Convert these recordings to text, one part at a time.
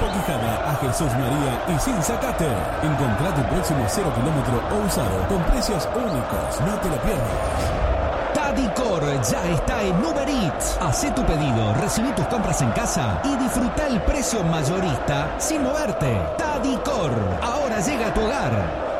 Quijada a Jesús María y Sin Zacate. Encontrá tu próximo 0 kilómetro o usado con precios únicos. No te lo pierdas. Tadicor ya está en Uber Eats. Hacé tu pedido, recibí tus compras en casa y disfruta el precio mayorista sin moverte. Tadicor, ahora llega a tu hogar.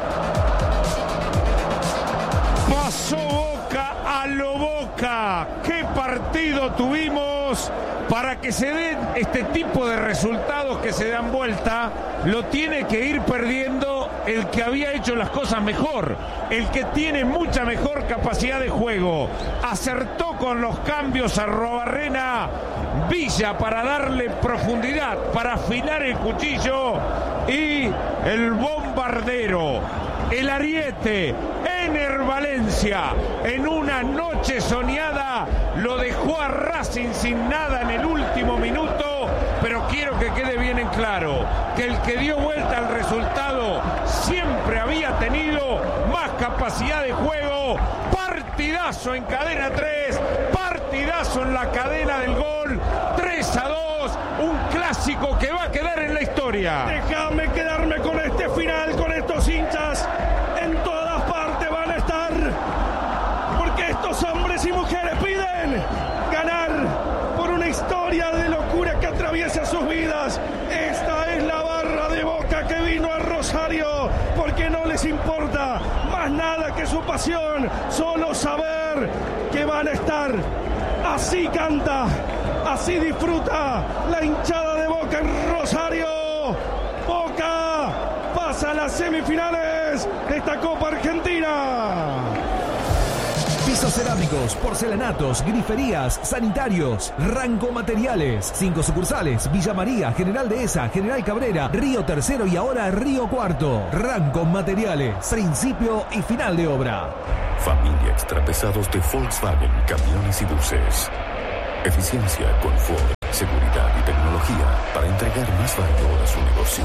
Pasó Boca a lo Boca. ¿Qué partido tuvimos? Para que se den este tipo de resultados que se dan vuelta, lo tiene que ir perdiendo el que había hecho las cosas mejor, el que tiene mucha mejor capacidad de juego. Acertó con los cambios a Arrobarrena, Villa para darle profundidad, para afilar el cuchillo, y el bombardero, el ariete, Ener Valencia, en una noche soñada, lo dejó a Racing sin nada en el último minuto, pero quiero que quede bien en claro que el que dio vuelta al resultado siempre había tenido más capacidad de juego. Partidazo en Cadena 3, partidazo en la cadena del gol, 3-2, un clásico que va a quedar en la historia. Déjame quedarme con este final, con estos hinchas. En todas partes van a estar, porque estos hombres y mujeres piden ganar por una historia de locura que atraviesa sus vidas. Esta es la barra de Boca que vino a Rosario porque no les importa más nada que su pasión, solo saber que van a estar. Así canta, así disfruta la hinchada de Boca en Rosario. Boca pasa a las semifinales de esta Copa Argentina. Pisos cerámicos, porcelanatos, griferías, sanitarios, Ranco Materiales. 5 sucursales: Villa María, General Dehesa, General Cabrera, Río Tercero y ahora Río Cuarto. Ranco Materiales, principio y final de obra. Familia Extrapesados de Volkswagen, camiones y buses. Eficiencia, confort, seguridad y tecnología para entregar más valor a su negocio.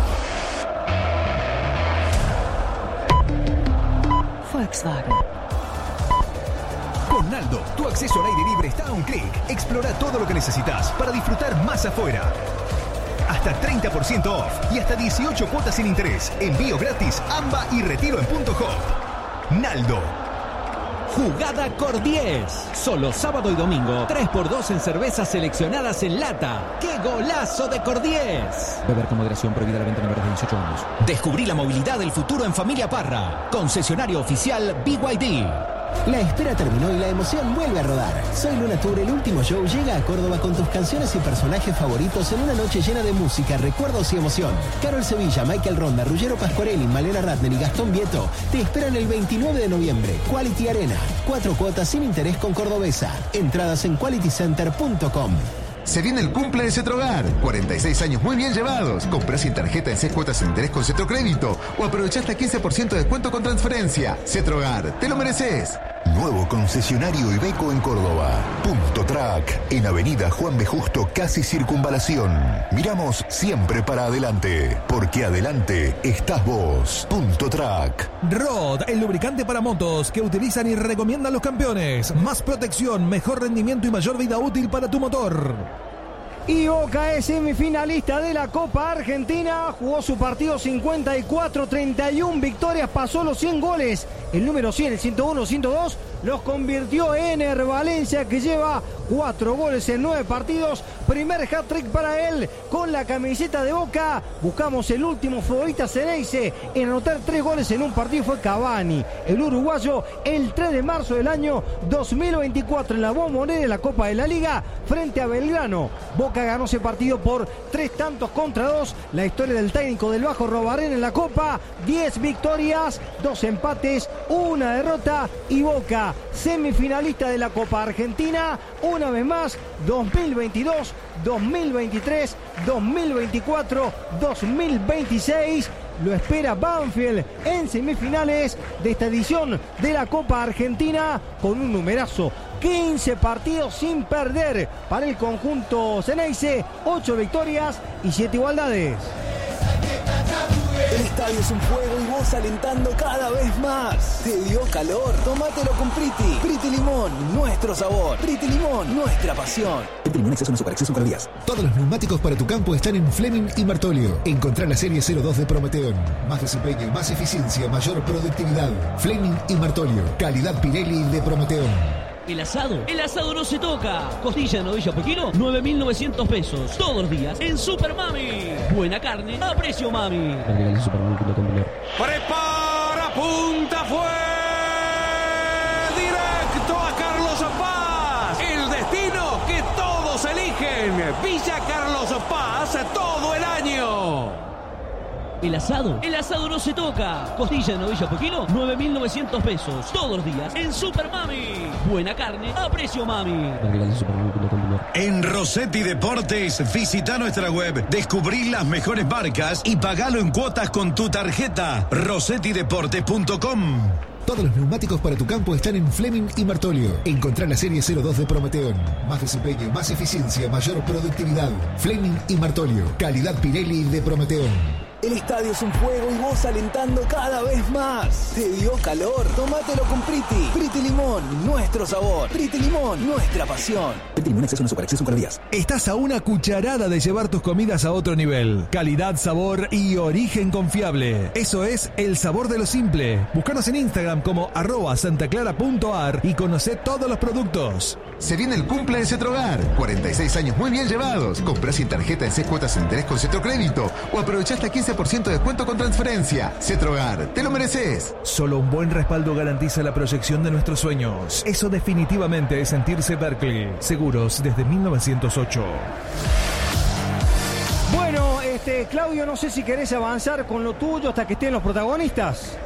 Volkswagen. Con Naldo, tu acceso al aire libre está a un clic. Explora todo lo que necesitas para disfrutar más afuera. Hasta 30% off y hasta 18 cuotas sin interés. Envío gratis, AMBA y retiro en Punto Hop. Naldo. Jugada Cor 10. Solo sábado y domingo. 3x2 en cervezas seleccionadas en lata. ¡Qué golazo de Cor 10! Beber con moderación, prohibida la venta menores de 18 años. Descubrí la movilidad del futuro en Familia Parra. Concesionario oficial BYD. La espera terminó y la emoción vuelve a rodar. Soy Luna Tour, el último show llega a Córdoba con tus canciones y personajes favoritos en una noche llena de música, recuerdos y emoción. Carol Sevilla, Michael Ronda, Ruggero Pasquarelli, Malena Ratner y Gastón Vieto te esperan el 29 de noviembre. Quality Arena. 4 cuotas sin interés con Cordobesa. Entradas en qualitycenter.com. Se viene el cumple de Cetrogar. 46 años muy bien llevados. Comprá sin tarjeta en 6 cuotas sin interés con Cetrocrédito o aprovechá hasta 15% de descuento con transferencia. Cetrogar, te lo mereces. Nuevo concesionario Iveco en Córdoba. Punto Track, en Avenida Juan B. Justo, casi Circunvalación. Miramos siempre para adelante, porque adelante estás vos. Punto Track. Rod, el lubricante para motos que utilizan y recomiendan los campeones. Más protección, mejor rendimiento y mayor vida útil para tu motor. Y Boca es semifinalista de la Copa Argentina, jugó su partido 54, 31 victorias, pasó los 100 goles, el número 100, el 101, 102, los convirtió Ener Valencia, que lleva 4 goles en 9 partidos, primer hat-trick para él con la camiseta de Boca. Buscamos el último futbolista Ceneice en anotar 3 goles en un partido, fue Cavani, el uruguayo, el 3 de marzo del año 2024 en la Bombonera de la Copa de la Liga frente a Belgrano. Boca ganó ese partido por 3-2. La historia del técnico del Bajo Arrobarrena en la Copa: 10 victorias, 2 empates, 1 derrota, y Boca semifinalista de la Copa Argentina una vez más, 2022, 2023, 2024, 2026. Lo espera Banfield en semifinales de esta edición de la Copa Argentina con un numerazo: 15 partidos sin perder para el conjunto Ceneice, 8 victorias y 7 igualdades. El estadio es un fuego y vos alentando cada vez más. ¿Te dio calor? Tómatelo con Priti. Priti Limón, nuestro sabor. Priti Limón, nuestra pasión. Priti Limón, exceso no supera, exceso calorías. Todos los neumáticos para tu campo están en Fleming y Martolio. Encontrá la serie 02 de Prometeón. Más desempeño, más eficiencia, mayor productividad. Fleming y Martolio. Calidad Pirelli de Prometeón. El asado no se toca. Costilla de novillo pequino, 9.900 pesos. Todos los días en Super Mami. Buena carne a precio Mami. Prepara, punta, fue directo a Carlos Paz. El destino que todos eligen. Villa Carlos Paz todo el año. El asado no se toca. Costilla de novillo pequino, 9.900 pesos. Todos los días en Super Mami. Buena carne a precio Mami. En Rossetti Deportes, visita nuestra web, descubrí las mejores marcas y pagalo en cuotas con tu tarjeta. RossettiDeportes.com. Todos los neumáticos para tu campo están en Fleming y Martolio. Encontrá la serie 02 de Prometeón. Más desempeño, más eficiencia, mayor productividad. Fleming y Martolio. Calidad Pirelli de Prometeón. El estadio es un fuego y vos alentando cada vez más. ¿Te dio calor? Tómatelo con Priti. Priti Limón, nuestro sabor. Priti Limón, nuestra pasión. Priti Limón, exceso no supera, exceso calorías. Estás a una cucharada de llevar tus comidas a otro nivel. Calidad, sabor y origen confiable. Eso es el sabor de lo simple. Búscanos en Instagram como @santaclara.ar y conocé todos los productos. Se viene el cumple de Cetrogar. 46 años muy bien llevados. Comprá sin tarjeta en 6 cuotas sin interés con Cetrocrédito o aprovechá hasta 15% de descuento con transferencia. Cetrogar, te lo mereces. Solo un buen respaldo garantiza la proyección de nuestros sueños. Eso definitivamente es sentirse Berkeley. Seguros desde 1908. Bueno, Claudio, no sé si querés avanzar con lo tuyo hasta que estén los protagonistas.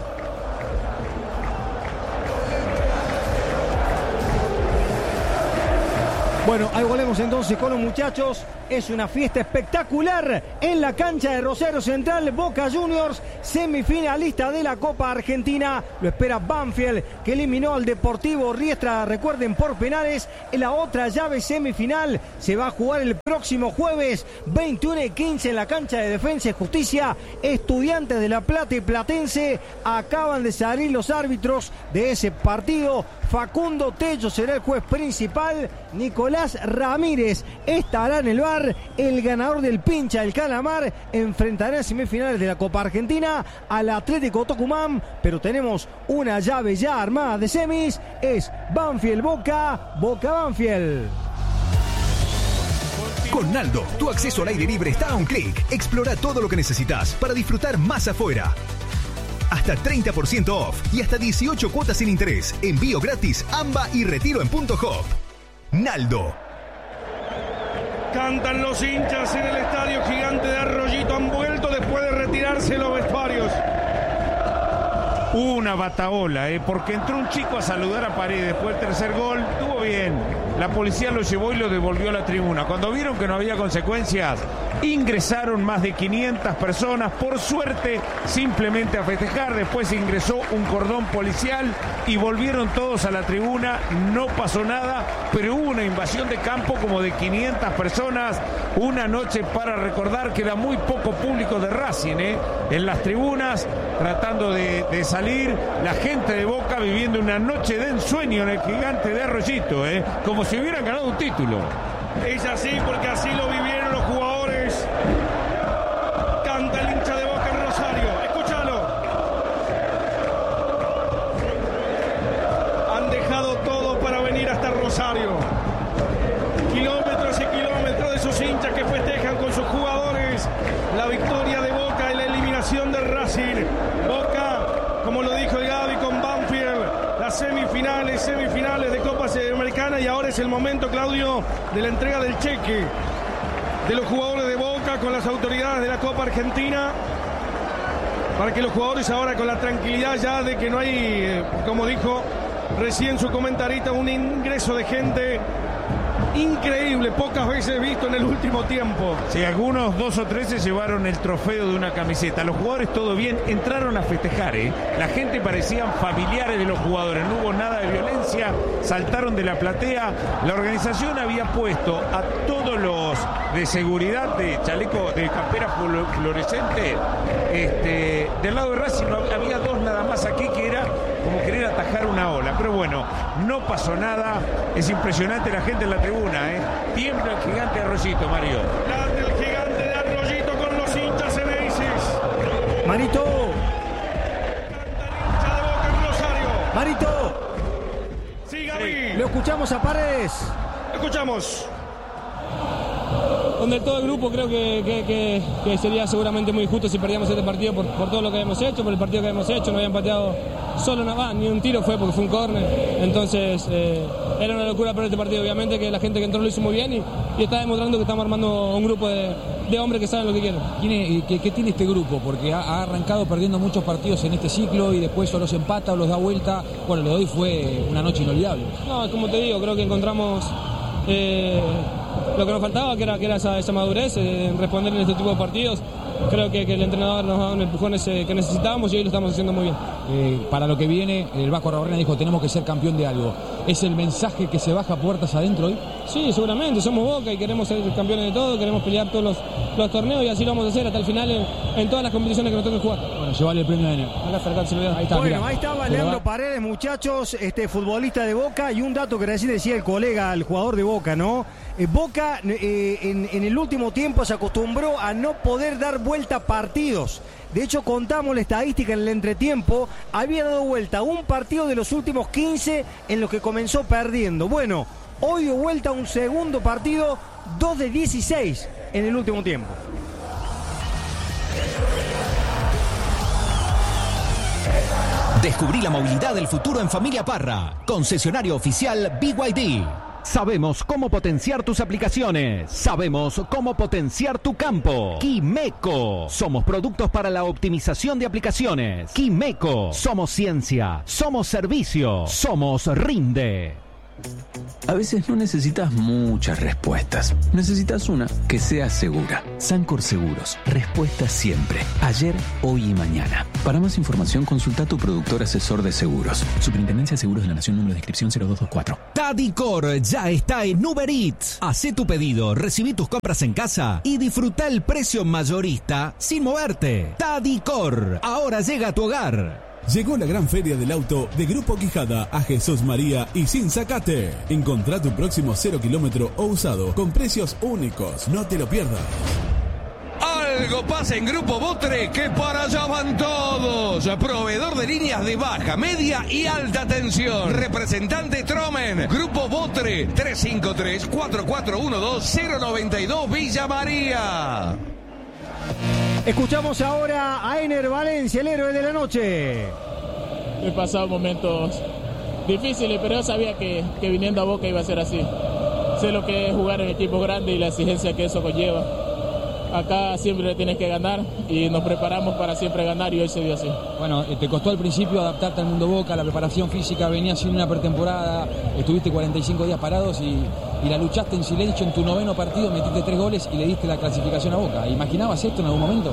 Bueno, ahí volvemos entonces con los muchachos. Es una fiesta espectacular en la cancha de Rosario Central. Boca Juniors, semifinalista de la Copa Argentina. Lo espera Banfield, que eliminó al Deportivo Riestra, recuerden, por penales. En la otra llave semifinal se va a jugar el próximo jueves 21:15 en la cancha de Defensa y Justicia. Estudiantes de La Plata y Platense. Acaban de salir los árbitros de ese partido. Facundo Tello será el juez principal. Nicolás Ramírez estará en el VAR. El ganador del pincha, el Calamar, enfrentará en semifinales de la Copa Argentina al Atlético Tucumán. Pero tenemos una llave ya armada de semis. Es Banfield-Boca, Boca-Banfield. Con Naldo, tu acceso al aire libre está a un clic. Explora todo lo que necesitas para disfrutar más afuera. Hasta 30% off y hasta 18 cuotas sin interés. Envío gratis, AMBA y retiro en Punto Hop. Naldo. Cantan los hinchas en el estadio gigante de Arroyito. Han vuelto después de retirarse los vestuarios. Una bataola, porque entró un chico a saludar a Paredes. Después del tercer gol, estuvo bien. La policía lo llevó y lo devolvió a la tribuna. Cuando vieron que no había consecuencias, ingresaron más de 500 personas. Por suerte, simplemente a festejar. Después ingresó un cordón policial y volvieron todos a la tribuna. No pasó nada, pero hubo una invasión de campo como de 500 personas. Una noche para recordar. Queda muy poco público de Racing en las tribunas, tratando de salir. La gente de Boca viviendo una noche de ensueño en el gigante de Arroyito, como si hubieran ganado un título. Es así porque así lo vivieron los jugadores. Canta el hincha de Boca en Rosario. Escúchalo. Han dejado todo para venir hasta Rosario. Kilómetros y kilómetros de sus hinchas que festejan con sus jugadores la victoria de Boca en la eliminación del Racing. Boca, como lo dijo el Gaby, con Banfield, las semifinales de Copa Sudamericana, y ahora es el momento, Claudio, de la entrega del cheque de los jugadores de Boca con las autoridades de la Copa Argentina, para que los jugadores ahora, con la tranquilidad ya de que no hay, como dijo recién su comentarista, un ingreso de gente increíble, pocas veces visto en el último tiempo. Sí, algunos 2 o 3 se llevaron el trofeo de una camiseta. Los jugadores todo bien, entraron a festejar, La gente parecían familiares de los jugadores, no hubo nada de violencia, saltaron de la platea. La organización había puesto a todos los de seguridad, de chaleco, de campera fluorescente. Del lado de Racing había dos nada más aquí, que era como querer atajar una ola. Pero bueno, no pasó nada. Es impresionante la gente en la tribuna, Tiembla el gigante Arroyito, Mario. El gigante de Arroyito con los hinchas Eneisis. Marito. Marito. Sí, Gaby. Lo escuchamos a Paredes. Escuchamos. Con todo el grupo creo que sería seguramente muy injusto si perdíamos este partido por todo lo que hemos hecho, por el partido que hemos hecho. No habían pateado solo nada, ni un tiro fue porque fue un córner. Entonces era una locura perder este partido. Obviamente que la gente que entró lo hizo muy bien y está demostrando que estamos armando un grupo de hombres que saben lo que quieren. ¿Qué tiene este grupo? Porque ha arrancado perdiendo muchos partidos en este ciclo y después o los empata o los da vuelta. Bueno, lo de hoy fue una noche inolvidable. No, como te digo, creo que encontramos lo que nos faltaba, que era esa madurez en responder en este tipo de partidos. Creo que el entrenador nos ha dado un empujón que necesitábamos y hoy lo estamos haciendo muy bien. Para lo que viene, el Vasco Arbarrena dijo, tenemos que ser campeón de algo. ¿Es el mensaje que se baja puertas adentro hoy? Sí, seguramente. Somos Boca y queremos ser campeones de todo, queremos pelear todos los torneos y así lo vamos a hacer hasta el final en todas las competiciones que nos toque jugar. Bueno, llevarle el premio de enero. Ahí está, bueno, ahí estaba Leandro Paredes, muchachos, futbolista de Boca, y un dato que recién decía el colega, el jugador de Boca, ¿no? Boca en el último tiempo se acostumbró a no poder dar vuelta a partidos. De hecho, contamos la estadística en el entretiempo. Había dado vuelta a un partido de los últimos 15 en los que comenzó perdiendo. Bueno, hoy dio vuelta a un segundo partido, 2 de 16 en el último tiempo. Descubrí la movilidad del futuro en Familia Parra. Concesionario oficial BYD. Sabemos cómo potenciar tus aplicaciones. Sabemos cómo potenciar tu campo. Quimeco. Somos productos para la optimización de aplicaciones. Quimeco. Somos ciencia. Somos servicio. Somos Rinde. A veces no necesitas muchas respuestas. Necesitas una que sea segura. Sancor Seguros. Respuesta siempre. Ayer, hoy y mañana. Para más información, consulta a tu productor asesor de seguros. Superintendencia de Seguros de la Nación, número de inscripción 0224. Tadicor ya está en Uber Eats. Hacé tu pedido, recibí tus compras en casa y disfruta el precio mayorista sin moverte. Tadicor, ahora llega a tu hogar. Llegó la gran feria del auto de Grupo Quijada a Jesús María y Sin Zacate. Encontrá tu próximo 0 kilómetro o usado con precios únicos. No te lo pierdas. Algo pasa en Grupo Botre, que para allá van todos. Proveedor de líneas de baja, media y alta tensión. Representante Tromen. Grupo Botre, 353-4412-092 Villa María. Escuchamos ahora a Ener Valencia, el héroe de la noche. He pasado momentos difíciles, pero yo sabía que viniendo a Boca iba a ser así. Sé lo que es jugar en equipo grande y la exigencia que eso conlleva. Acá siempre tienes que ganar y nos preparamos para siempre ganar y hoy se dio así. Bueno, te costó al principio adaptarte al mundo Boca, la preparación física, venías sin una pretemporada, estuviste 45 días parados y la luchaste en silencio en tu 9º partido, metiste 3 goles y le diste la clasificación a Boca. ¿Imaginabas esto en algún momento?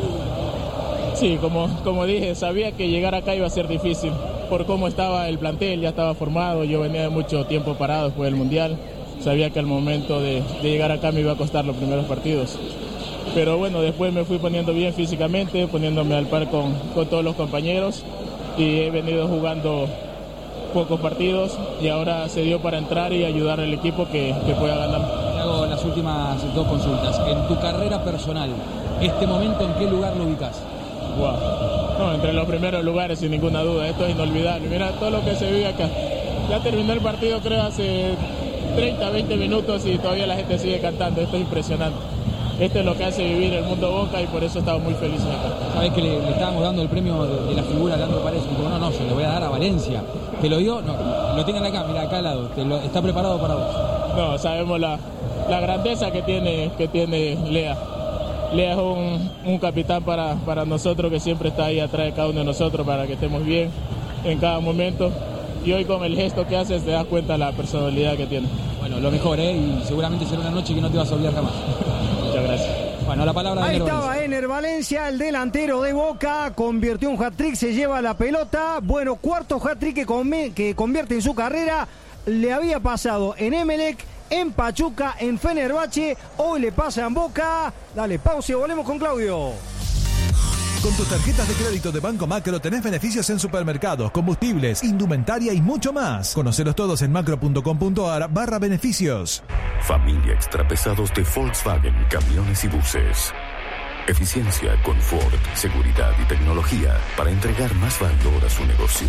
Sí, como dije, sabía que llegar acá iba a ser difícil por cómo estaba el plantel, ya estaba formado, yo venía de mucho tiempo parado después del Mundial, sabía que al momento de llegar acá me iba a costar los primeros partidos. Pero bueno, después me fui poniendo bien físicamente, poniéndome al par con todos los compañeros y he venido jugando pocos partidos y ahora se dio para entrar y ayudar al equipo que pueda ganar. Te hago las últimas 2 consultas. En tu carrera personal, ¿este momento en qué lugar lo ubicas? Wow. No, entre los primeros lugares sin ninguna duda, esto es inolvidable. Mira todo lo que se vive acá. Ya terminó el partido creo hace 30, 20 minutos y todavía la gente sigue cantando, esto es impresionante. Esto es lo que hace vivir el mundo Boca y por eso estamos muy felices acá. Sabés que le estábamos dando el premio de la figura a Leandro Paredes y dijo, no, se lo voy a dar a Valencia. ¿Te lo dio? No, lo tienen acá, mira, acá al lado. ¿Está preparado para vos? No, sabemos la grandeza que tiene Lea. Lea es un capitán para nosotros que siempre está ahí atrás de cada uno de nosotros para que estemos bien en cada momento. Y hoy con el gesto que haces te das cuenta de la personalidad que tiene. Bueno, lo mejor, y seguramente será una noche que no te vas a olvidar jamás. Muchas gracias. Bueno, la palabra de Ahí estaba Ener Valencia, el delantero de Boca, convirtió un hat-trick, se lleva la pelota. Bueno, 4º hat-trick que convierte en su carrera. Le había pasado en Emelec en Pachuca, en Fenerbahce, hoy le pasa en Boca. Dale pausa y volvemos con Claudio. Con tus tarjetas de crédito de Banco Macro tenés beneficios en supermercados, combustibles, indumentaria y mucho más. Conocelos todos en macro.com.ar/beneficios. Familia extrapesados de Volkswagen, camiones y buses. Eficiencia, confort, seguridad y tecnología para entregar más valor a su negocio.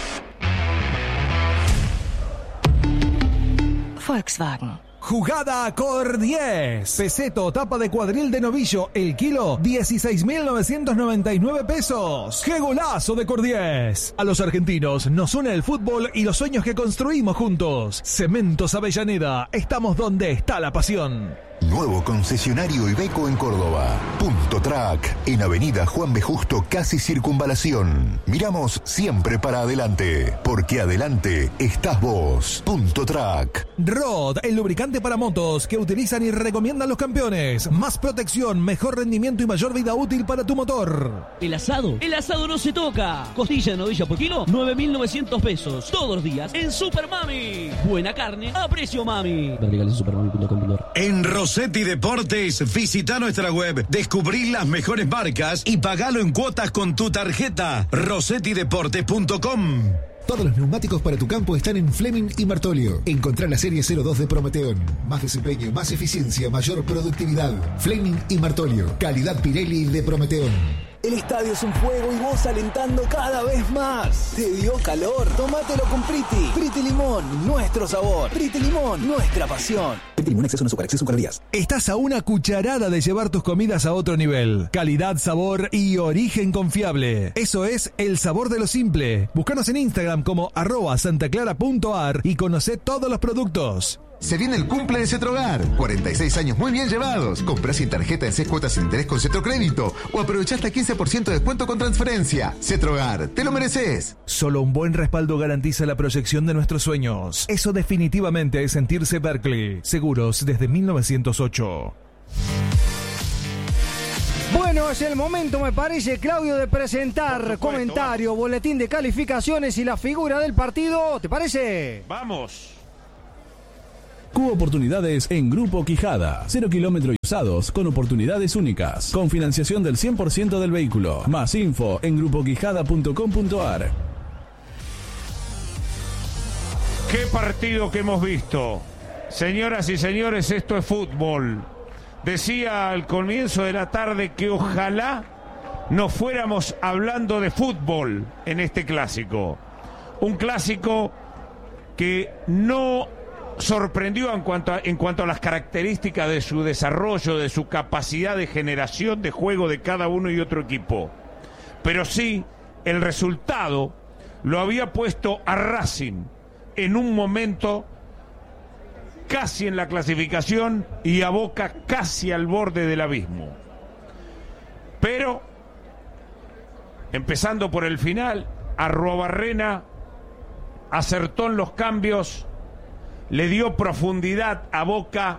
Volkswagen. Jugada Cor 10. Peseto, tapa de cuadril de novillo. El kilo, 16.999 pesos. ¡Qué golazo de Cor 10! A los argentinos nos une el fútbol y los sueños que construimos juntos. Cementos Avellaneda. Estamos donde está la pasión. Nuevo concesionario Iveco en Córdoba. Punto Track, en Avenida Juan B. Justo, casi Circunvalación. Miramos siempre para adelante, porque adelante estás vos. Punto Track. Rod, el lubricante para motos que utilizan y recomiendan los campeones. Más protección, mejor rendimiento y mayor vida útil para tu motor. El asado no se toca. Costilla de novilla por kilo, 9.900 pesos. Todos los días en Super Mami. Buena carne a precio mami. En Rossetti Deportes, visita nuestra web, descubrí las mejores marcas y pagalo en cuotas con tu tarjeta. RossettiDeportes.com. Todos los neumáticos para tu campo están en Fleming y Martolio. Encontrá la serie 02 de Prometeon. Más desempeño, más eficiencia, mayor productividad. Fleming y Martolio. Calidad Pirelli de Prometeon. El estadio es un fuego y vos alentando cada vez más. ¿Te dio calor? Tómatelo con Priti. Priti Limón, nuestro sabor. Priti Limón, nuestra pasión. Priti Limón, exceso en azúcar, exceso en calorías. Estás a una cucharada de llevar tus comidas a otro nivel. Calidad, sabor y origen confiable. Eso es el sabor de lo simple. Búscanos en Instagram como @santaclara.ar y conocé todos los productos. Se viene el cumple de Cetrogar. 46 años muy bien llevados. Comprá sin tarjeta en 6 cuotas sin interés con Cetrocrédito o aprovechá hasta 15% de descuento con transferencia. Cetrogar, te lo mereces. Solo un buen respaldo garantiza la proyección de nuestros sueños. Eso definitivamente es sentirse Berkeley. Seguros desde 1908. Bueno, es el momento, me parece, Claudio, de presentar comentario, boletín de calificaciones y la figura del partido. ¿Te parece? Vamos. Cubo Oportunidades en Grupo Quijada. 0 kilómetros usados con oportunidades únicas. Con financiación del 100% del vehículo. Más info en grupoquijada.com.ar. ¿Qué partido que hemos visto? Señoras y señores, esto es fútbol. Decía al comienzo de la tarde que ojalá no fuéramos hablando de fútbol en este clásico. Un clásico que no sorprendió en cuanto a las características de su desarrollo, de su capacidad de generación de juego de cada uno y otro equipo. Pero sí, el resultado lo había puesto a Racing en un momento casi en la clasificación y a Boca casi al borde del abismo. Pero, empezando por el final, Arruabarrena acertó en los cambios, le dio profundidad a Boca.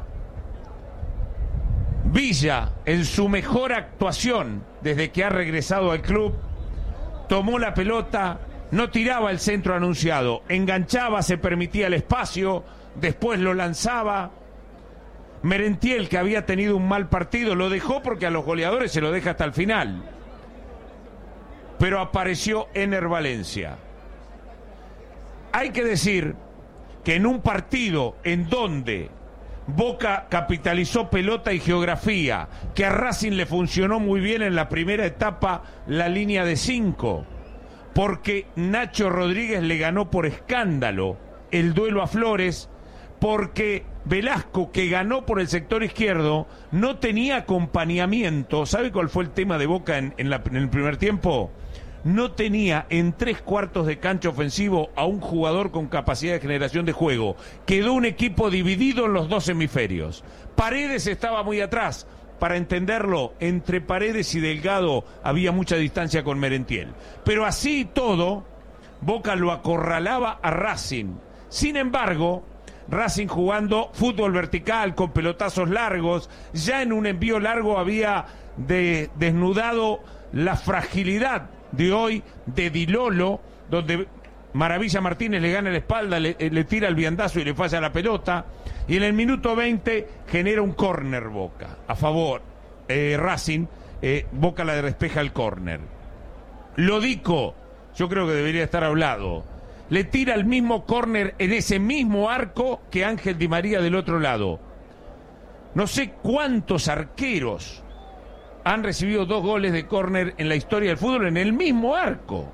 Villa, en su mejor actuación desde que ha regresado al club, tomó la pelota, no tiraba el centro anunciado, enganchaba, se permitía el espacio, después lo lanzaba. Merentiel, que había tenido un mal partido, lo dejó porque a los goleadores se lo deja hasta el final. Pero apareció Ener Valencia. Hay que decir que en un partido en donde Boca capitalizó pelota y geografía, que a Racing le funcionó muy bien en la primera etapa la línea de 5, porque Nacho Rodríguez le ganó por escándalo el duelo a Flores, porque Velasco, que ganó por el sector izquierdo, no tenía acompañamiento. ¿Sabe cuál fue el tema de Boca en el primer tiempo? No tenía en 3/4 de cancha ofensivo a un jugador con capacidad de generación de juego. Quedó un equipo dividido en los dos hemisferios. Paredes estaba muy atrás. Para entenderlo, entre Paredes y Delgado había mucha distancia con Merentiel. Pero así y todo, Boca lo acorralaba a Racing. Sin embargo, Racing jugando fútbol vertical, con pelotazos largos, ya en un envío largo había desnudado la fragilidad de hoy de Di Lolo, donde Maravilla Martínez le gana la espalda, le tira el viandazo y le falla la pelota. Y en el minuto 20 genera un córner Boca a favor Racing. Boca la despeja el córner. Lodico, yo creo que debería estar hablado, le tira el mismo córner en ese mismo arco que Ángel Di María del otro lado. No sé cuántos arqueros han recibido 2 goles de córner en la historia del fútbol en el mismo arco.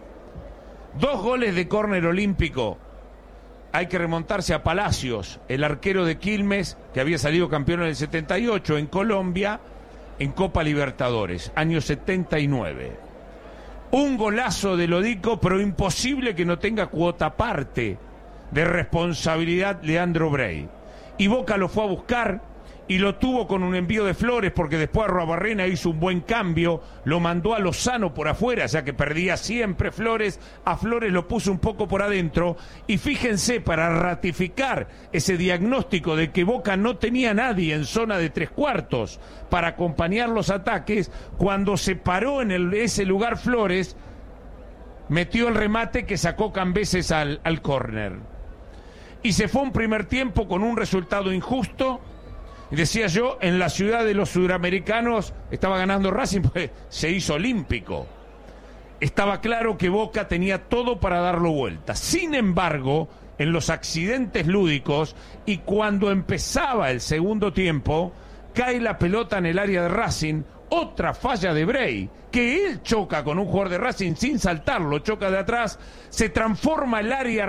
2 goles de córner olímpico. Hay que remontarse a Palacios, el arquero de Quilmes, que había salido campeón en el 78 en Colombia, en Copa Libertadores, año 79. Un golazo de Lodico, pero imposible que no tenga cuota aparte de responsabilidad Leandro Brey. Y Boca lo fue a buscar y lo tuvo con un envío de Flores, porque después Arruabarrena hizo un buen cambio, lo mandó a Lozano por afuera, ya que perdía siempre Flores, a Flores lo puso un poco por adentro, y fíjense, para ratificar ese diagnóstico de que Boca no tenía nadie en zona de 3/4 para acompañar los ataques, cuando se paró en ese lugar Flores, metió el remate que sacó Cambeses al córner. Y se fue un primer tiempo con un resultado injusto. Y decía yo, en la ciudad de los sudamericanos estaba ganando Racing, pues se hizo olímpico. Estaba claro que Boca tenía todo para darlo vuelta. Sin embargo, en los accidentes lúdicos y cuando empezaba el segundo tiempo, cae la pelota en el área de Racing, otra falla de Brey, que él choca con un jugador de Racing sin saltarlo, choca de atrás, se transforma el área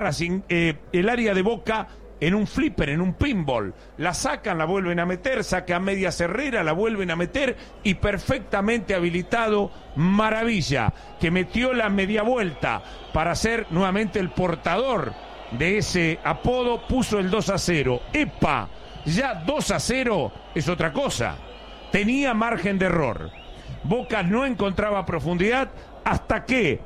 de Boca en un flipper, en un pinball. La sacan, la vuelven a meter, saca a media Herrera, la vuelven a meter y perfectamente habilitado Maravilla, que metió la media vuelta para ser nuevamente el portador de ese apodo, puso el 2-0. ¡Epa! Ya 2-0 es otra cosa. Tenía margen de error. Boca no encontraba profundidad hasta que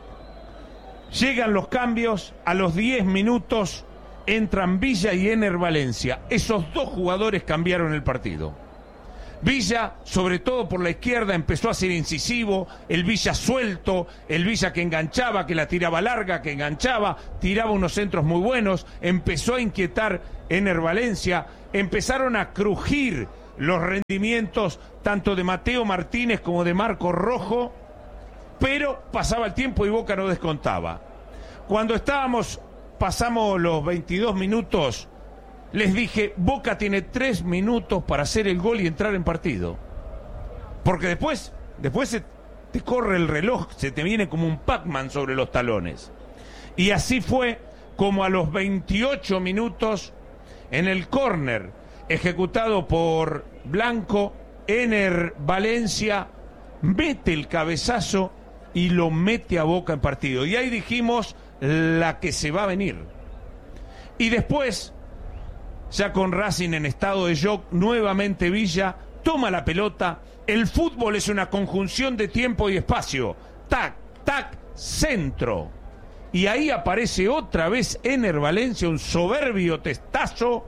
llegan los cambios. A los 10 minutos entran Villa y Ener Valencia. Esos 2 jugadores cambiaron el partido. Villa, sobre todo por la izquierda, empezó a ser incisivo, el Villa suelto, el Villa que enganchaba, que la tiraba larga, que enganchaba, tiraba unos centros muy buenos, empezó a inquietar Ener Valencia, empezaron a crujir los rendimientos tanto de Mateo Martínez como de Marco Rojo, pero pasaba el tiempo y Boca no descontaba. Cuando pasamos los 22 minutos, les dije, Boca tiene 3 minutos para hacer el gol y entrar en partido. Porque después se te corre el reloj, se te viene como un Pac-Man sobre los talones. Y así fue como a los 28 minutos, en el córner ejecutado por Blanco, Ener Valencia mete el cabezazo y lo mete a Boca en partido. Y ahí dijimos, la que se va a venir. Y después, ya con Racing en estado de shock, nuevamente Villa toma la pelota. El fútbol es una conjunción de tiempo y espacio. Tac, tac, centro. Y ahí aparece otra vez Ener Valencia, un soberbio testazo,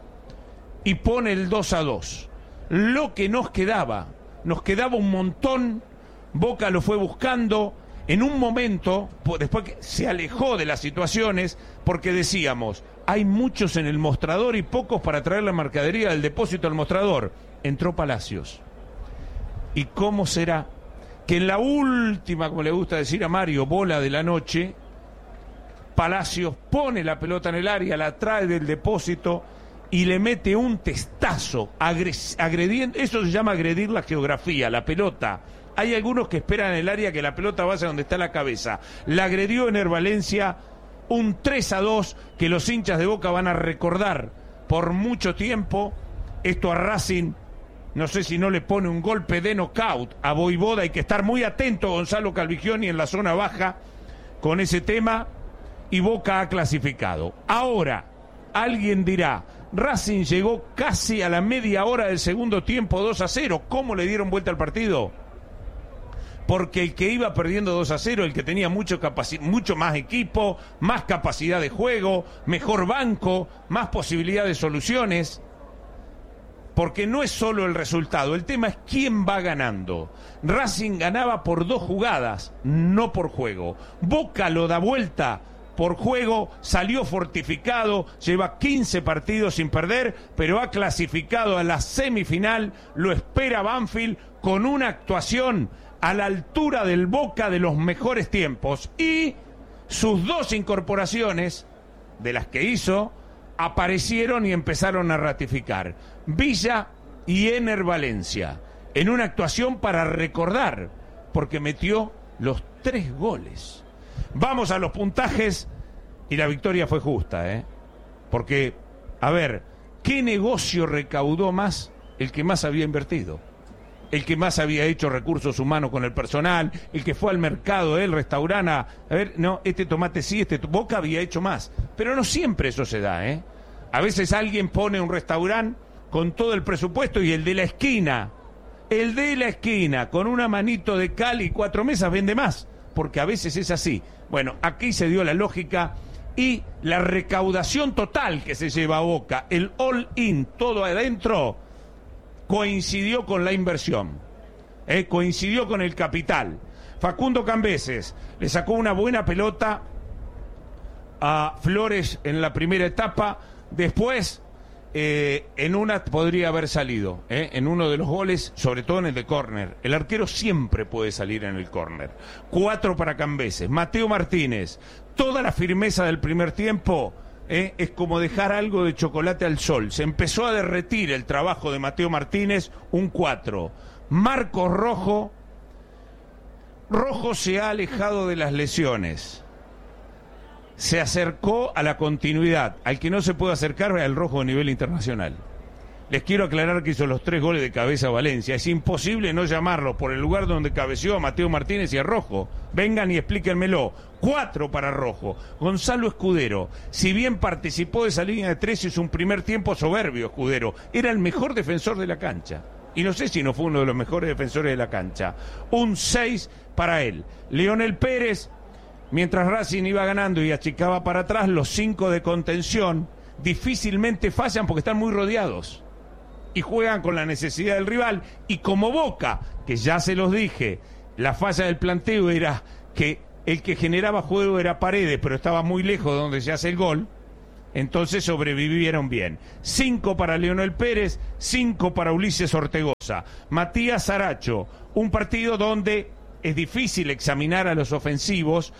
y pone el 2-2. Lo que nos quedaba un montón. Boca lo fue buscando. En un momento, después que se alejó de las situaciones, porque decíamos, hay muchos en el mostrador y pocos para traer la mercadería del depósito al mostrador. Entró Palacios. ¿Y cómo será que en la última, como le gusta decir a Mario, bola de la noche, Palacios pone la pelota en el área, la trae del depósito y le mete un testazo, agrediendo? Eso se llama agredir la geografía, la pelota. Hay algunos que esperan en el área que la pelota vaya donde está la cabeza. La agredió Ener Valencia, un 3-2 que los hinchas de Boca van a recordar por mucho tiempo. Esto a Racing, no sé si no le pone un golpe de knockout a Voivoda. Hay que estar muy atento, Gonzalo Calvigioni, en la zona baja con ese tema. Y Boca ha clasificado. Ahora, alguien dirá, Racing llegó casi a la media hora del segundo tiempo 2-0. ¿Cómo le dieron vuelta al partido? Porque el que iba perdiendo 2-0, el que tenía mucho más equipo, más capacidad de juego, mejor banco, más posibilidad de soluciones. Porque no es solo el resultado, el tema es quién va ganando. Racing ganaba por 2 jugadas, no por juego. Boca lo da vuelta por juego, salió fortificado, lleva 15 partidos sin perder, pero ha clasificado a la semifinal, lo espera Banfield con una actuación a la altura del Boca de los mejores tiempos, y sus 2 incorporaciones, de las que hizo, aparecieron y empezaron a ratificar. Villa y Ener Valencia, en una actuación para recordar, porque metió los 3 goles. Vamos a los puntajes, y la victoria fue justa, porque, a ver, ¿qué negocio recaudó más? El que más había invertido, el que más había hecho recursos humanos con el personal, el que fue al mercado, el restaurante, a ver, no, este tomate sí, Boca había hecho más, pero no siempre eso se da, A veces alguien pone un restaurante con todo el presupuesto y el de la esquina, con una manito de cal y 4 mesas vende más, porque a veces es así. Bueno, aquí se dio la lógica y la recaudación total que se lleva a Boca, el all-in, todo adentro, coincidió con la inversión, coincidió con el capital. Facundo Cambeses le sacó una buena pelota a Flores en la primera etapa, después en una podría haber salido, en uno de los goles, sobre todo en el de córner. El arquero siempre puede salir en el córner. 4 para Cambeses. Mateo Martínez, toda la firmeza del primer tiempo, es como dejar algo de chocolate al sol. Se empezó a derretir el trabajo de Mateo Martínez, un 4. Marcos Rojo se ha alejado de las lesiones. Se acercó a la continuidad. Al que no se puede acercar es al Rojo a nivel internacional. Les quiero aclarar que hizo los 3 goles de cabeza a Valencia. Es imposible no llamarlo por el lugar donde cabeció a Mateo Martínez y a Rojo. Vengan y explíquenmelo. 4 para Rojo. Gonzalo Escudero, si bien participó de esa línea de 3, hizo un primer tiempo soberbio. Escudero era el mejor defensor de la cancha. Y no sé si no fue uno de los mejores defensores de la cancha. Un 6 para él. Leonel Pérez, mientras Racing iba ganando y achicaba para atrás, los 5 de contención difícilmente fallan porque están muy rodeados y juegan con la necesidad del rival. Y como Boca, que ya se los dije, la falla del planteo era que el que generaba juego era Paredes, pero estaba muy lejos de donde se hace el gol, entonces sobrevivieron bien. 5 para Leonel Pérez, 5 para Ulises Ortegoza. Matías Saracho, un partido donde es difícil examinar a los ofensivos,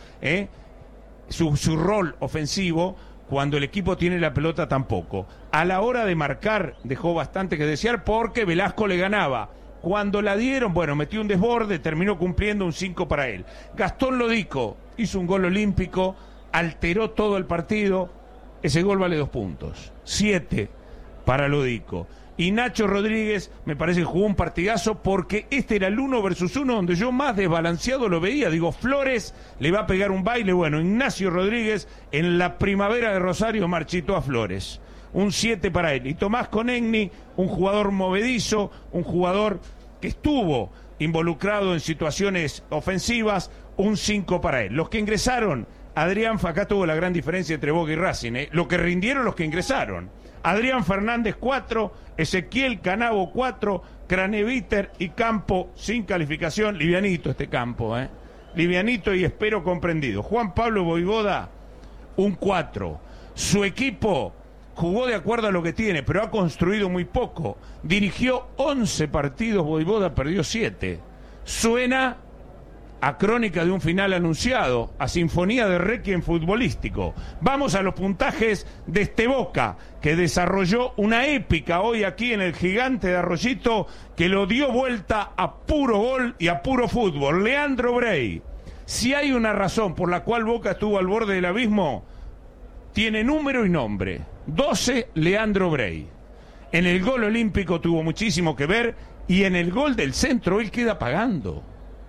su rol ofensivo, cuando el equipo tiene la pelota tampoco. A la hora de marcar dejó bastante que desear porque Velasco le ganaba. Cuando la dieron, bueno, metió un desborde, terminó cumpliendo un 5 para él. Gastón Lodico hizo un gol olímpico, alteró todo el partido, ese gol vale 2 puntos. 7 para Lodico. Y Nacho Rodríguez me parece que jugó un partidazo porque este era el 1 versus 1 donde yo más desbalanceado lo veía. Digo, Flores le va a pegar un baile. Bueno, Ignacio Rodríguez en la primavera de Rosario marchitó a Flores. Un 7 para él. Y Tomás Conegni, un jugador movedizo, un jugador que estuvo involucrado en situaciones ofensivas, un 5 para él. Los que ingresaron, Adrián, acá tuvo la gran diferencia entre Boca y Racing, lo que rindieron los que ingresaron. Adrián Fernández 4, Ezequiel Canavo 4, Craneviter y Campo sin calificación. Livianito este Campo, livianito y espero comprendido. Juan Pablo Voivoda, un 4. Su equipo jugó de acuerdo a lo que tiene, pero ha construido muy poco. Dirigió 11 partidos, Voivoda perdió 7. Suena a crónica de un final anunciado, a sinfonía de requiem futbolístico. Vamos a los puntajes de este Boca, que desarrolló una épica hoy aquí en el Gigante de Arroyito, que lo dio vuelta a puro gol y a puro fútbol. Leandro Brey, si hay una razón por la cual Boca estuvo al borde del abismo, tiene número y nombre. 12, Leandro Brey. En el gol olímpico tuvo muchísimo que ver, y en el gol del centro él queda pagando.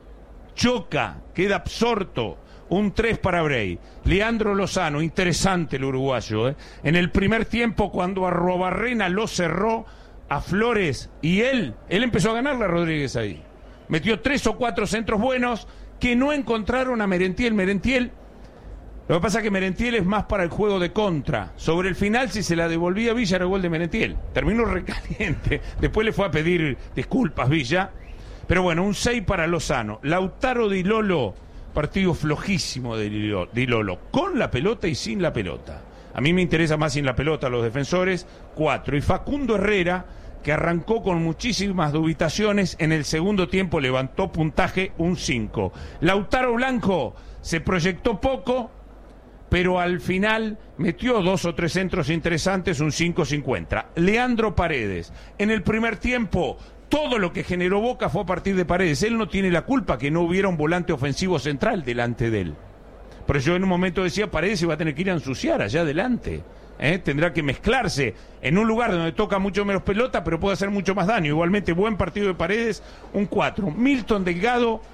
Choca, queda absorto. Un 3 para Brey. Leandro Lozano, interesante el uruguayo, En el primer tiempo, cuando Arrobarrena lo cerró a Flores y él empezó a ganarle a Rodríguez ahí. Metió 3 o 4 centros buenos que no encontraron a Merentiel. Lo que pasa es que Merentiel es más para el juego de contra. Sobre el final, si se la devolvía Villa, era gol de Merentiel. Terminó recaliente. Después le fue a pedir disculpas Villa. Pero bueno, un 6 para Lozano. Lautaro Di Lolo partido flojísimo de Di Lolo, con la pelota y sin la pelota. A mí me interesa más sin la pelota los defensores, 4. Y Facundo Herrera, que arrancó con muchísimas dubitaciones, en el segundo tiempo levantó puntaje, un 5. Lautaro Blanco se proyectó poco, pero al final metió 2 o 3 centros interesantes, un 5.50. Leandro Paredes, en el primer tiempo, todo lo que generó Boca fue a partir de Paredes. Él no tiene la culpa que no hubiera un volante ofensivo central delante de él. Pero yo en un momento decía, Paredes se va a tener que ir a ensuciar allá adelante. Tendrá que mezclarse en un lugar donde toca mucho menos pelota, pero puede hacer mucho más daño. Igualmente, buen partido de Paredes, un 4. Milton Delgado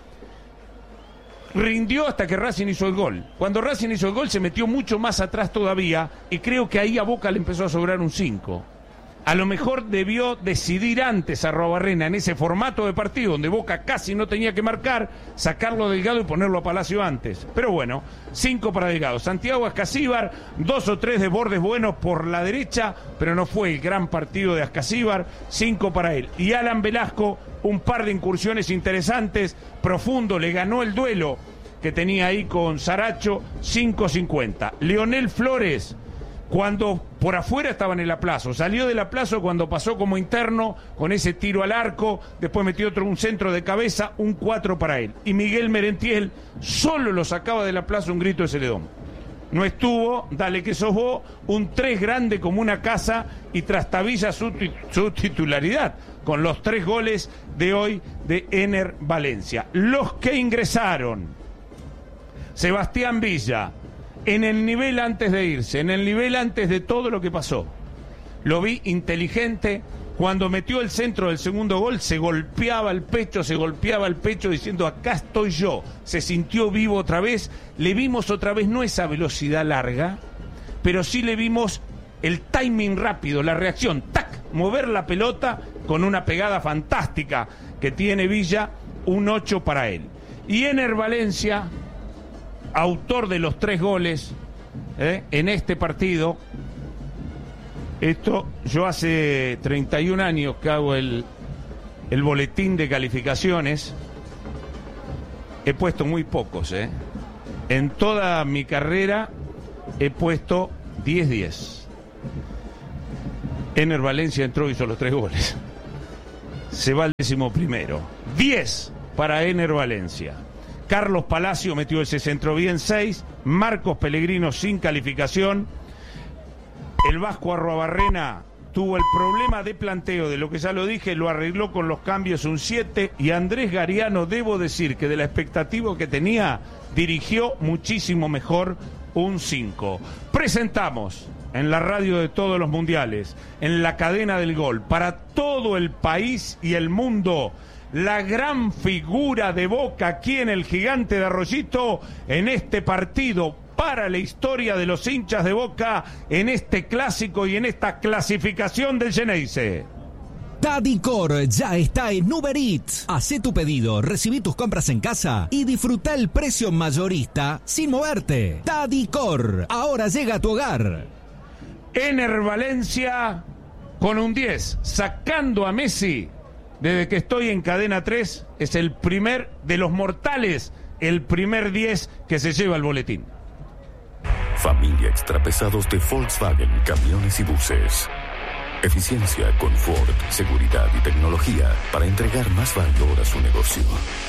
rindió hasta que Racing hizo el gol. Cuando Racing hizo el gol se metió mucho más atrás todavía, y creo que ahí a Boca le empezó a sobrar un 5. A lo mejor debió decidir antes a Arruabarrena en ese formato de partido donde Boca casi no tenía que marcar, sacarlo Delgado y ponerlo a Palacio antes. Pero bueno, 5 para Delgado. Santiago Ascasíbar, 2 o 3 desbordes buenos por la derecha, pero no fue el gran partido de Ascasíbar, 5 para él. Y Alan Velasco, un par de incursiones interesantes, profundo, le ganó el duelo que tenía ahí con Saracho, 5.50. Leonel Flores, cuando por afuera estaba en el aplazo, salió del aplazo cuando pasó como interno con ese tiro al arco, después metió un centro de cabeza, un 4 para él. Y Miguel Merentiel solo lo sacaba del aplazo un grito de Celedón. No estuvo, dale que sos vos, un 3 grande como una casa, y trastabilla su titularidad con los 3 goles de hoy de Ener Valencia. Los que ingresaron: Sebastián Villa, en el nivel antes de irse, en el nivel antes de todo lo que pasó. Lo vi inteligente. Cuando metió el centro del segundo gol, se golpeaba el pecho diciendo, acá estoy yo. Se sintió vivo otra vez. Le vimos otra vez, no esa velocidad larga, pero sí le vimos el timing rápido, la reacción, ¡tac! Mover la pelota con una pegada fantástica que tiene Villa, un 8 para él. Y Ener Valencia, autor de los 3 goles en este partido. Esto, yo hace 31 años que hago el boletín de calificaciones. He puesto muy pocos, En toda mi carrera he puesto 10-10. Ener Valencia entró y hizo los 3 goles. Se va al 11º. 10 para Ener Valencia. Carlos Palacio metió ese centro bien, 6. Marcos Pellegrino sin calificación. El Vasco Arruabarrena tuvo el problema de planteo, de lo que ya lo dije, lo arregló con los cambios, un 7. Y Andrés Gariano, debo decir que de la expectativa que tenía, dirigió muchísimo mejor, un 5. Presentamos en la radio de todos los mundiales, en la cadena del gol, para todo el país y el mundo, la gran figura de Boca aquí en el Gigante de Arroyito, en este partido para la historia de los hinchas de Boca, en este clásico y en esta clasificación del Geneise. Tadicor ya está en Uber Eats. Hacé tu pedido, recibí tus compras en casa y disfruta el precio mayorista sin moverte. Tadicor, ahora llega a tu hogar. Ener Valencia con un 10, sacando a Messi. Desde que estoy en Cadena 3, es el primer de los mortales, el primer 10 que se lleva el boletín. Familia Extrapesados de Volkswagen Camiones y Buses. Eficiencia, confort, seguridad y tecnología para entregar más valor a su negocio.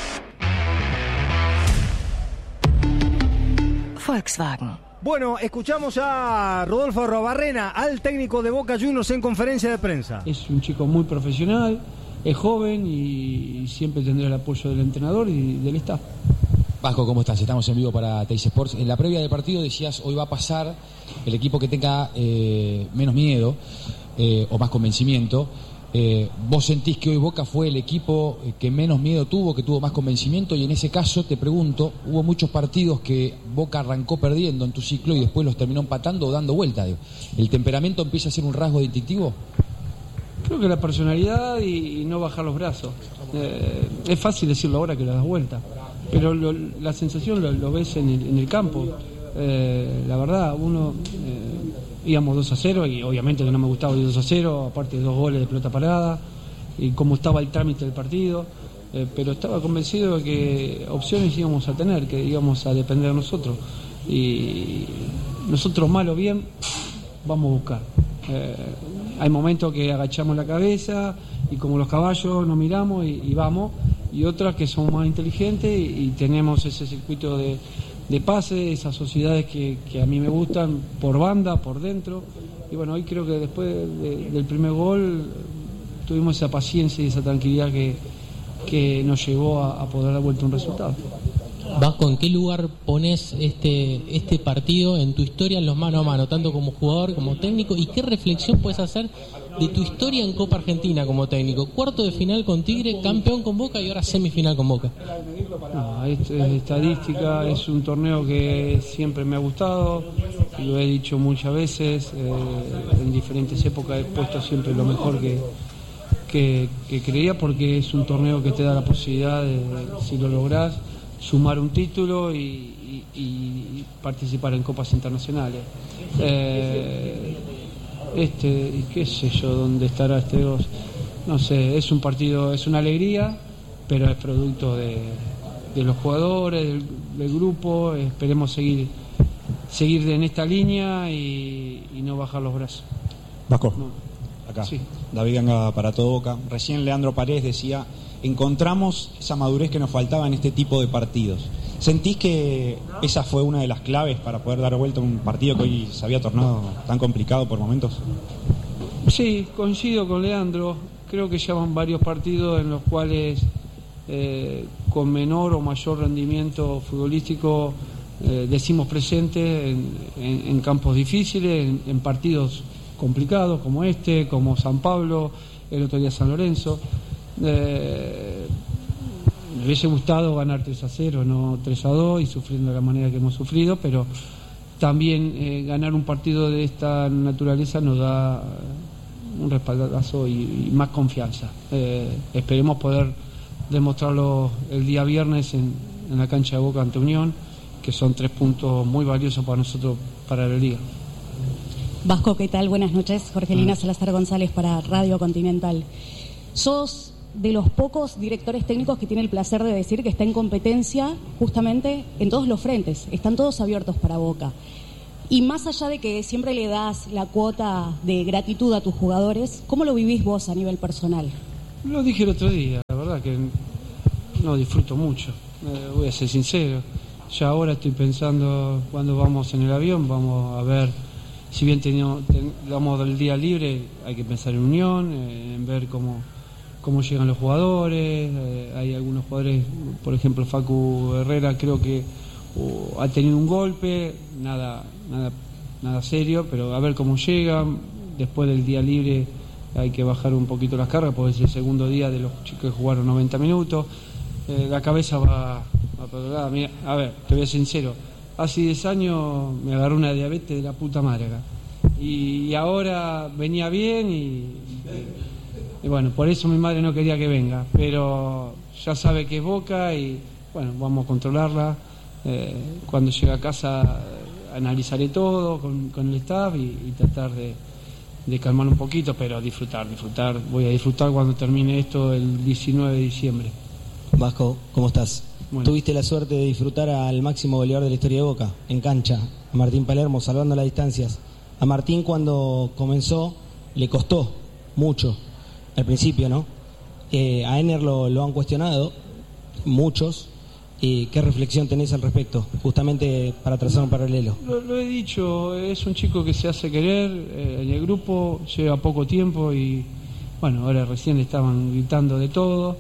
Volkswagen. Bueno, escuchamos a Rodolfo Arruabarrena, al técnico de Boca Juniors, en conferencia de prensa. Es un chico muy profesional, es joven y siempre tendrá el apoyo del entrenador y del staff. Vasco, ¿cómo estás? Estamos en vivo para Teis Sports. En la previa del partido decías, hoy va a pasar el equipo que tenga menos miedo o más convencimiento. ¿Vos sentís que hoy Boca fue el equipo que menos miedo tuvo, que tuvo más convencimiento? Y en ese caso, te pregunto, hubo muchos partidos que Boca arrancó perdiendo en tu ciclo y después los terminó empatando o dando vuelta. ¿El temperamento empieza a ser un rasgo distintivo? Creo que la personalidad y no bajar los brazos. Es fácil decirlo ahora que lo das vuelta, pero la sensación lo ves en el campo. La verdad, uno íbamos 2-0 y obviamente que no me gustaba ir 2-0, aparte de 2 goles de pelota parada y cómo estaba el trámite del partido. pero estaba convencido de que opciones íbamos a tener, que íbamos a depender de nosotros, y nosotros mal o bien vamos a buscar. Hay momentos que agachamos la cabeza y como los caballos nos miramos y vamos, y otras que son más inteligentes y tenemos ese circuito de pase, esas sociedades que a mí me gustan por banda, por dentro. Y bueno, hoy creo que después del primer gol tuvimos esa paciencia y esa tranquilidad que nos llevó a poder dar vuelta un resultado. Vasco, ¿en qué lugar pones este partido en tu historia en los mano a mano, tanto como jugador como técnico? ¿Y qué reflexión puedes hacer de tu historia en Copa Argentina como técnico? Cuarto de final con Tigre, campeón con Boca y ahora semifinal con Boca. No, es estadística, es un torneo que siempre me ha gustado, lo he dicho muchas veces, en diferentes épocas he puesto siempre lo mejor que creía, porque es un torneo que te da la posibilidad de, si lo lográs, sumar un título y participar en copas internacionales. Y qué sé yo dónde estará este 2, no sé, es un partido, es una alegría, pero es producto de los jugadores, del grupo. Esperemos seguir en esta línea y no bajar los brazos. Vasco, no. Acá, sí. David Ganga para Todo Boca. Recién Leandro Paredes decía: encontramos esa madurez que nos faltaba en este tipo de partidos. ¿Sentís que esa fue una de las claves para poder dar vuelta a un partido que hoy se había tornado tan complicado por momentos? Sí, coincido con Leandro. Creo que ya van varios partidos en los cuales con menor o mayor rendimiento futbolístico decimos presente en campos difíciles, en partidos complicados como este, como San Pablo, el otro día San Lorenzo. Me hubiese gustado ganar 3-0, no 3-2, y sufriendo de la manera que hemos sufrido, pero también ganar un partido de esta naturaleza nos da un respaldazo y más confianza. Esperemos poder demostrarlo el día viernes en la cancha de Boca ante Unión, que son 3 puntos muy valiosos para nosotros para la Liga. Vasco, ¿qué tal? Buenas noches. Jorgelina Salazar González para Radio Continental. Sos de los pocos directores técnicos que tiene el placer de decir que está en competencia justamente en todos los frentes. Están todos abiertos para Boca. Y más allá de que siempre le das la cuota de gratitud a tus jugadores, ¿cómo lo vivís vos a nivel personal? Lo dije el otro día, la verdad que no disfruto mucho. Voy a ser sincero. Ya ahora estoy pensando, cuando vamos en el avión, vamos a ver, si bien vamos del día libre, hay que pensar en Unión, en ver cómo llegan los jugadores. Hay algunos jugadores, por ejemplo Facu Herrera, creo que ha tenido un golpe, nada serio, pero a ver cómo llegan. Después del día libre hay que bajar un poquito las cargas, porque es el segundo día de los chicos que jugaron 90 minutos. La cabeza va para otro lado. Mira, a ver, te voy a ser sincero, hace 10 años me agarró una diabetes de la puta madre acá, y ahora venía bien y bueno, por eso mi madre no quería que venga, pero ya sabe que es Boca y bueno, vamos a controlarla. Cuando llegue a casa analizaré todo con el staff y tratar de calmar un poquito, pero disfrutar. Voy a disfrutar cuando termine esto el 19 de diciembre. Vasco, ¿cómo estás? Bueno. Tuviste la suerte de disfrutar al máximo goleador de la historia de Boca, en cancha, a Martín Palermo, salvando las distancias. A Martín, cuando comenzó, le costó mucho al principio, ¿no? A Ener lo han cuestionado muchos. ¿Qué reflexión tenés al respecto? Justamente para trazar un paralelo. Lo he dicho, es un chico que se hace querer en el grupo, lleva poco tiempo y bueno, ahora recién le estaban gritando de todo.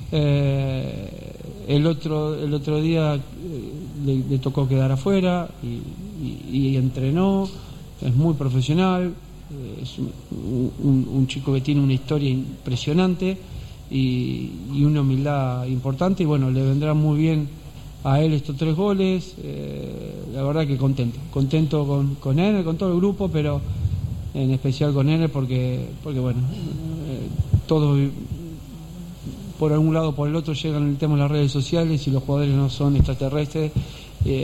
El otro día le tocó quedar afuera y entrenó, es muy profesional, es un chico que tiene una historia impresionante y una humildad importante, y bueno, le vendrán muy bien a él estos 3 goles. La verdad que contento con él, con todo el grupo, pero en especial con él porque bueno, todos por algún lado o por el otro llegan el tema de las redes sociales y los jugadores no son extraterrestres,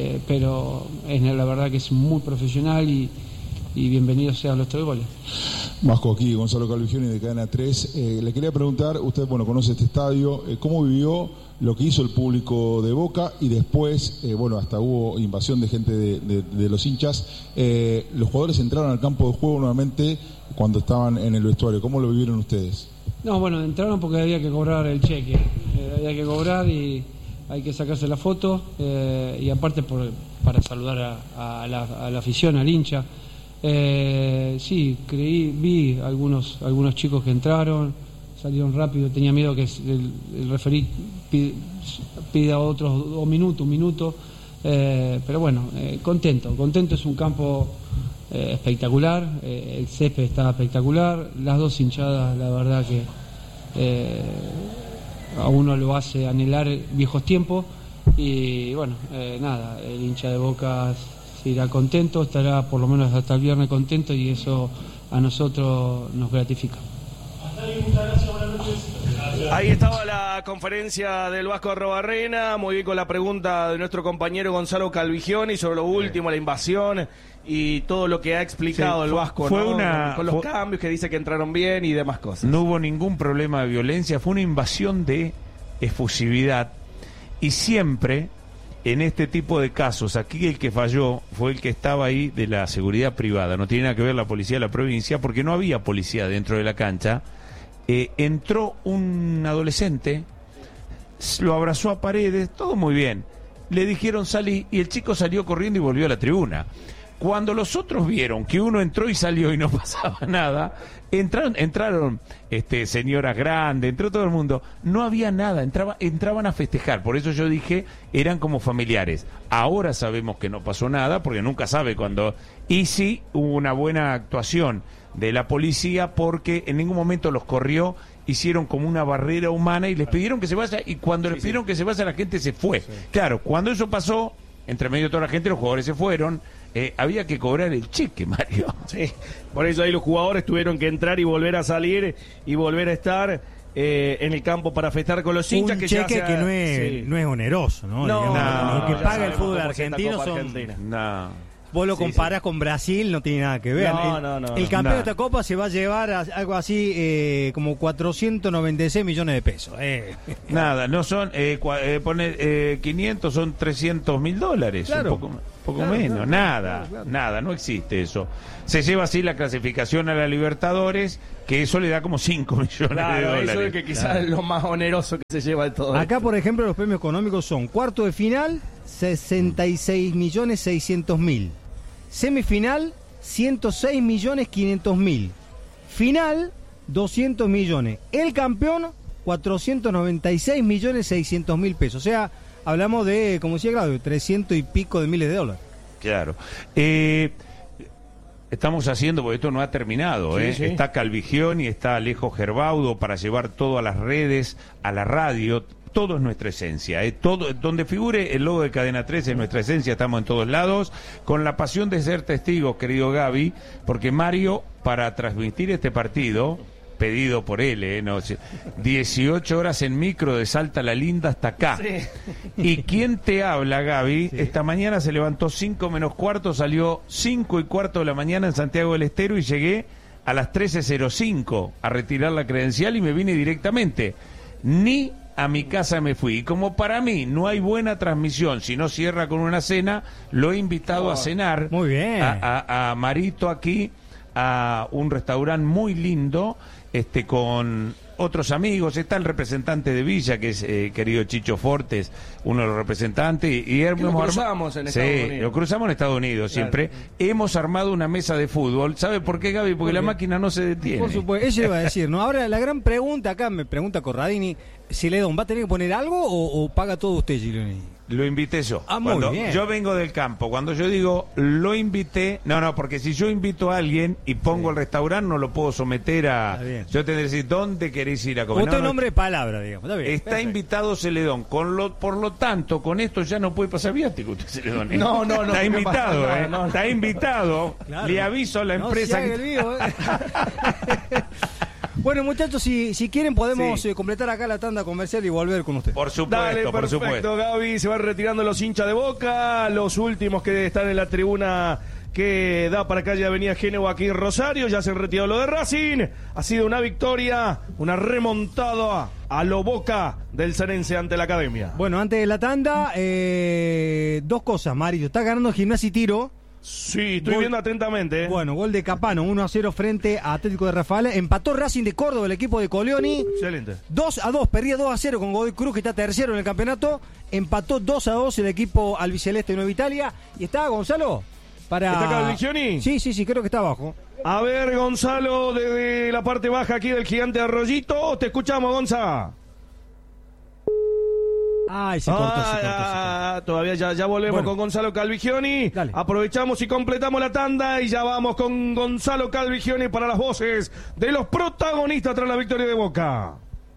pero la verdad que es muy profesional y bienvenidos sean los 3 goles. Vasco, aquí Gonzalo Calvigioni de Cadena 3. Le quería preguntar, usted conoce este estadio, ¿cómo vivió lo que hizo el público de Boca y después, hasta hubo invasión de gente de los hinchas? Los jugadores entraron al campo de juego nuevamente cuando estaban en el vestuario. ¿Cómo lo vivieron ustedes? No, entraron porque había que cobrar el cheque. Había que cobrar y hay que sacarse la foto y aparte para saludar a la afición, al hincha. Sí, vi algunos chicos que entraron, salieron rápido, tenía miedo que el referí pida otros un minuto, pero contento, es un campo espectacular, el césped está espectacular, las dos hinchadas, la verdad que a uno lo hace anhelar viejos tiempos y el hincha de Boca se irá contento, estará por lo menos hasta el viernes contento y eso a nosotros nos gratifica. Ahí estaba la conferencia del Vasco Arrobarrena, muy bien con la pregunta de nuestro compañero Gonzalo Calvigioni sobre lo último, la invasión y todo lo que ha explicado el Vasco, con los cambios que dice que entraron bien y demás cosas. No hubo ningún problema de violencia, fue una invasión de efusividad y siempre en este tipo de casos, aquí el que falló fue el que estaba ahí de la seguridad privada, no tiene nada que ver la policía de la provincia porque no había policía dentro de la cancha. Entró un adolescente, lo abrazó a Paredes, todo muy bien, le dijeron salí y el chico salió corriendo y volvió a la tribuna. Cuando los otros vieron que uno entró y salió y no pasaba nada, entraron señoras grandes, entró todo el mundo, no había nada, entraban a festejar, por eso yo dije, eran como familiares. Ahora sabemos que no pasó nada, porque nunca sabe cuándo, y sí hubo una buena actuación de la policía, porque en ningún momento los corrió, hicieron como una barrera humana y les pidieron que se vaya, y cuando les pidieron que se vaya la gente se fue. Claro, cuando eso pasó, entre medio de toda la gente, los jugadores se fueron. Había que cobrar el cheque, Mario. Sí, por eso ahí los jugadores tuvieron que entrar y volver a salir y volver a estar en el campo para festejar con los hinchas. Un cheque que no es oneroso, ¿no? Lo que paga el fútbol argentino son... Vos lo comparás con Brasil, no tiene nada que ver. El campeón de esta Copa se va a llevar algo así como 496 millones de pesos. Nada, no son, 500 son $300.000. Claro. Un poco menos, nada, no existe eso. Se lleva así la clasificación a la Libertadores, que eso le da como 5 millones de dólares. Eso es que quizás es lo más oneroso que se lleva de todo. Acá, por ejemplo, los premios económicos son cuarto de final, 66.600.000. Semifinal, 106.500.000. Final, 200 millones. El campeón, 496.600.000 pesos. O sea, hablamos de, como decía Claudio, 300 y pico de miles de dólares. Claro. Estamos haciendo, porque esto no ha terminado, Sí. Está Calvigioni, está Alejo Gerbaudo para llevar todo a las redes, a la radio. Todo es nuestra esencia, todo donde figure el logo de Cadena 3 es nuestra esencia, estamos en todos lados, con la pasión de ser testigos, querido Gaby, porque Mario, para transmitir este partido, pedido por él, 18 horas en micro de Salta la Linda hasta acá. Sí. ¿Y quién te habla, Gaby? Sí. Esta mañana se levantó 5 menos cuarto, salió 5 y cuarto de la mañana en Santiago del Estero y llegué a las 13:05 a retirar la credencial y me vine directamente. Ni a mi casa me fui. Y como para mí no hay buena transmisión si no cierra con una cena, lo he invitado a cenar. Muy bien. A Marito aquí, a un restaurante muy lindo, con otros amigos. Está el representante de Villa, que es querido Chicho Fortes, uno de los representantes. Y lo cruzamos en Estados Unidos. Sí, lo cruzamos en Estados Unidos siempre. Claro. Hemos armado una mesa de fútbol. ¿Sabe por qué, Gaby? Porque la máquina no se detiene. Por supuesto, eso iba a decir, ¿no? Ahora, la gran pregunta acá, me pregunta Corradini, Celedón, ¿va a tener que poner algo o paga todo usted, Gileoni? Lo invité yo. Muy bien. Yo vengo del campo, cuando yo digo lo invité, porque si yo invito a alguien y pongo el restaurante, no lo puedo someter a... Yo tendré que decir, ¿dónde queréis ir a comer? Otro nombre de palabra, digamos. Está invitado Celedón. Por lo tanto, con esto ya no puede pasar viático usted, Celedón. No. Está invitado, Está invitado. Claro. Le aviso a la empresa. El vivo, Bueno, muchachos, si quieren podemos completar acá la tanda comercial y volver con usted. Por supuesto, Dale, perfecto, por supuesto. Gaby, se van retirando los hinchas de Boca, los últimos que están en la tribuna que da para calle Avenida Génova aquí en Rosario. Ya se retiró lo de Racing. Ha sido una victoria, una remontada a lo Boca del Cenense ante la Academia. Bueno, antes de la tanda, dos cosas, Mario. Está ganando Gimnasia y Tiro. Sí, estoy viendo atentamente. Bueno, gol de Capano, 1-0 frente a Atlético de Rafael. Empató Racing de Córdoba, el equipo de Coleoni. Excelente. 2-2, perdía 2-0 con Godoy Cruz, que está tercero en el campeonato. Empató 2-2 el equipo albiceleste de Nueva Italia. ¿Y está Gonzalo? ¿Está Calvigioni? Sí, creo que está abajo. A ver, Gonzalo, desde la parte baja aquí del Gigante Arroyito. Te escuchamos, Gonza. Ay, se cortó. Todavía ya volvemos con Gonzalo Calvigioni. Dale. Aprovechamos y completamos la tanda y ya vamos con Gonzalo Calvigioni para las voces de los protagonistas tras la victoria de Boca.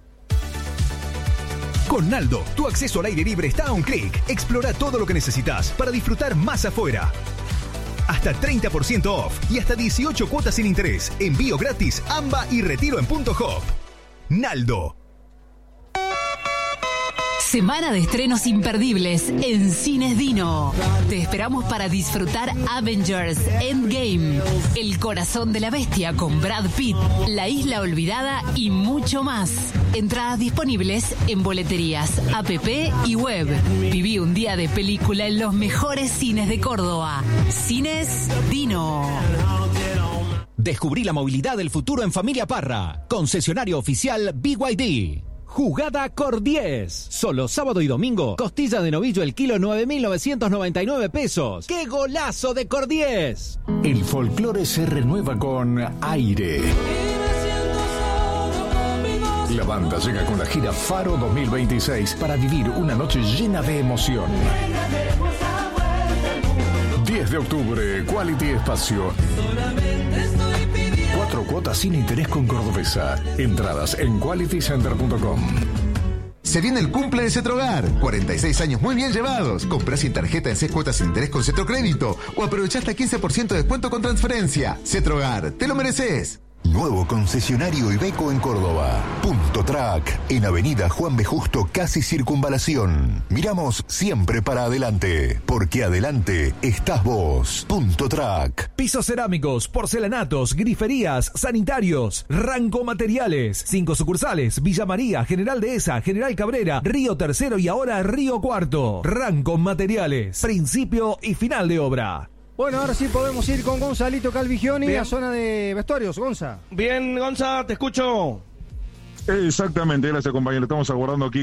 Con Naldo, tu acceso al aire libre está a un clic. Explora todo lo que necesitas para disfrutar más afuera. Hasta 30% off y hasta 18 cuotas sin interés. Envío gratis, AMBA y retiro en Punto Hop. Naldo. Semana de estrenos imperdibles en Cines Dino. Te esperamos para disfrutar Avengers Endgame, El corazón de la bestia con Brad Pitt, La isla olvidada y mucho más. Entradas disponibles en boleterías, app y web. Viví un día de película en los mejores cines de Córdoba. Cines Dino. Descubrí la movilidad del futuro en Familia Parra. Concesionario oficial BYD. Jugada Cor 10. Solo sábado y domingo. Costilla de novillo el kilo 9.999 pesos. ¡Qué golazo de Cor 10! El folclore se renueva con Aire. La banda llega con la gira Faro 2026 para vivir una noche llena de emoción. 10 de octubre, Quality Espacio. 4 cuotas sin interés con Cordobesa. Entradas en qualitycenter.com. Se viene el cumple de Cetrogar. 46 años muy bien llevados. Comprá sin tarjeta en 6 cuotas sin interés con Cetrocrédito. O aprovechá hasta 15% de descuento con transferencia. Cetrogar, te lo mereces. Nuevo concesionario Iveco en Córdoba. Punto Track, en Avenida Juan B. Justo, casi Circunvalación. Miramos siempre para adelante, porque adelante estás vos. Punto Track. Pisos cerámicos, porcelanatos, griferías, sanitarios, Ranco Materiales. 5 sucursales: Villa María, General Dehesa, General Cabrera, Río Tercero y ahora Río Cuarto. Ranco Materiales, principio y final de obra. Bueno, ahora sí podemos ir con Gonzalito Calvigioni a zona de vestuarios. Gonza. Bien, Gonza, te escucho. Exactamente, gracias compañero. Estamos aguardando aquí